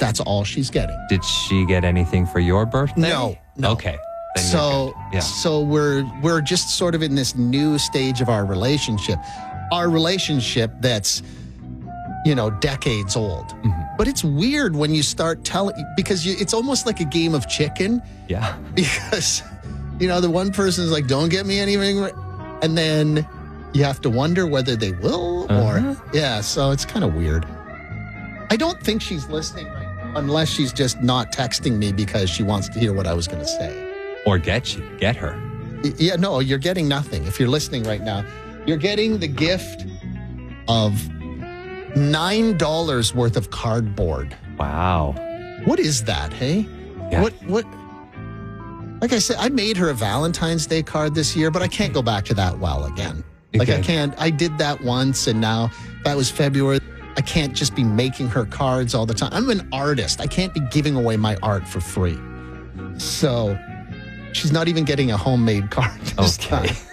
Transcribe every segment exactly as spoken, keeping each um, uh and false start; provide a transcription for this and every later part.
That's all she's getting. Did she get anything for your birthday? No, no. Okay. Then So, you're good. Yeah. so we're we're just sort of in this new stage of our relationship. Our relationship that's, you know, decades old. Mm-hmm. But it's weird when you start telling, because you, it's almost like a game of chicken. Yeah. Because, you know, the one person's like, don't get me anything. And then you have to wonder whether they will or, Uh-huh. yeah, so it's kind of weird. I don't think she's listening right now, unless she's just not texting me because she wants to hear what I was going to say. Or get you, get her. Y- Yeah, no, you're getting nothing. If you're listening right now, you're getting the gift of nine dollars worth of cardboard. Wow. What is that, hey? Yeah. What, what? Like I said, I made her a Valentine's Day card this year, but I can't go back to that well again. Like I Okay. can't, I did that once and now that was February. I can't just be making her cards all the time. I'm an artist. I can't be giving away my art for free. So she's not even getting a homemade card this Okay. time.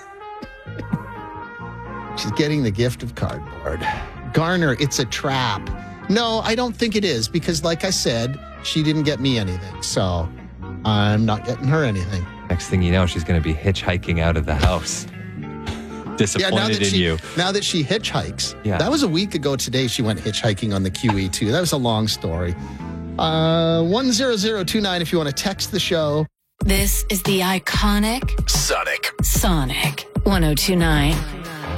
She's getting the gift of cardboard. Garner, it's a trap. No, I don't think it is because, like I said, she didn't get me anything. So I'm not getting her anything. Next thing you know, she's going to be hitchhiking out of the house. Disappointed now that in she, you. Now that she hitchhikes. Yeah. That was a week ago today. She went hitchhiking on the Q E two. That was a long story. Uh, one zero zero two nine if you want to text the show. This is the iconic Sonic. Sonic one oh two nine.